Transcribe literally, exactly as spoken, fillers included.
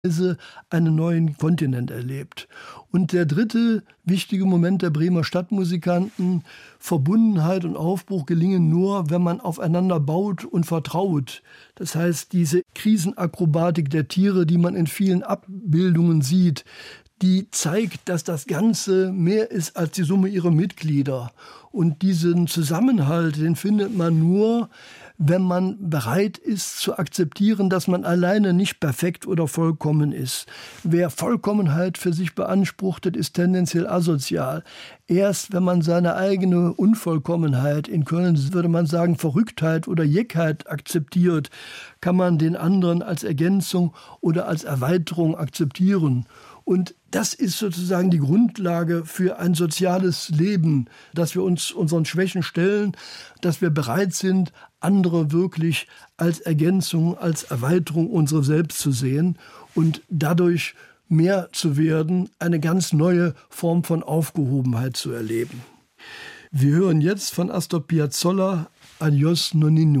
einen neuen Kontinent erlebt. Und der dritte wichtige Moment der Bremer Stadtmusikanten: Verbundenheit und Aufbruch gelingen nur, wenn man aufeinander baut und vertraut. Das heißt, diese Krisenakrobatik der Tiere, die man in vielen Abbildungen sieht, die zeigt, dass das Ganze mehr ist als die Summe ihrer Mitglieder. Und diesen Zusammenhalt, den findet man nur, wenn man bereit ist zu akzeptieren, dass man alleine nicht perfekt oder vollkommen ist. Wer Vollkommenheit für sich beanspruchtet, ist tendenziell asozial. Erst wenn man seine eigene Unvollkommenheit, in Köln würde man sagen Verrücktheit oder Jeckheit, akzeptiert, kann man den anderen als Ergänzung oder als Erweiterung akzeptieren. Und das ist sozusagen die Grundlage für ein soziales Leben, dass wir uns unseren Schwächen stellen, dass wir bereit sind, andere wirklich als Ergänzung, als Erweiterung unserer selbst zu sehen und dadurch mehr zu werden, eine ganz neue Form von Aufgehobenheit zu erleben. Wir hören jetzt von Astor Piazzolla Adios Nonino.